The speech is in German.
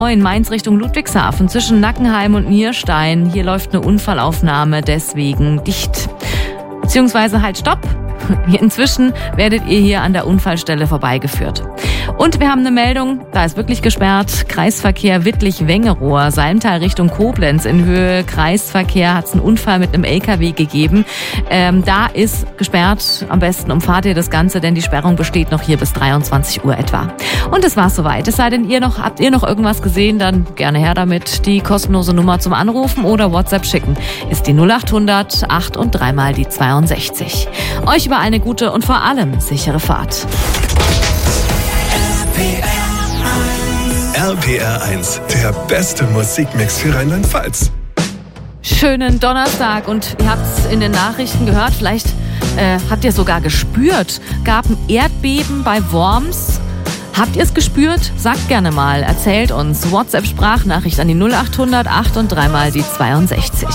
In Mainz Richtung Ludwigshafen zwischen Nackenheim und Nierstein. Hier läuft eine Unfallaufnahme, deswegen dicht. Beziehungsweise halt Stopp. Inzwischen werdet ihr hier an der Unfallstelle vorbeigeführt. Und wir haben eine Meldung, da ist wirklich gesperrt. Kreisverkehr Wittlich-Wengerohr, Salmtal Richtung Koblenz in Höhe Kreisverkehr hat es einen Unfall mit einem LKW gegeben. Da ist gesperrt. Am besten umfahrt ihr das Ganze, denn die Sperrung besteht noch hier bis 23 Uhr etwa. Und das war's soweit. Es sei denn, habt ihr noch irgendwas gesehen, dann gerne her damit. Die kostenlose Nummer zum Anrufen oder WhatsApp schicken ist die 0800 8 und 3 mal die 62. Euch über eine gute und vor allem sichere Fahrt. RPR 1, der beste Musikmix für Rheinland-Pfalz. Schönen Donnerstag und ihr habt es in den Nachrichten gehört, vielleicht habt ihr sogar gespürt, gab ein Erdbeben bei Worms. Habt ihr es gespürt? Sagt gerne mal, erzählt uns. WhatsApp-Sprachnachricht an die 0800 8 und 3 mal die 62.